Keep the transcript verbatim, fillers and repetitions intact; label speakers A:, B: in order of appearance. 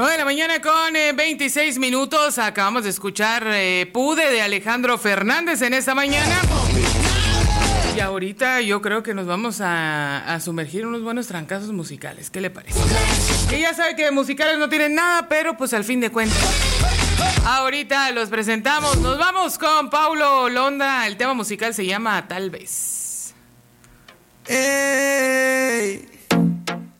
A: nueve de la mañana con eh, veintiséis minutos. Acabamos de escuchar eh, Pude de Alejandro Fernández en esta mañana. Y ahorita yo creo que nos vamos a, a sumergir en unos buenos trancazos musicales. ¿Qué le parece? Que ya sabe que musicales no tienen nada, pero pues al fin de cuentas ahorita los presentamos. Nos vamos con Paulo Londra. El tema musical se llama Tal vez.
B: ¡Ey!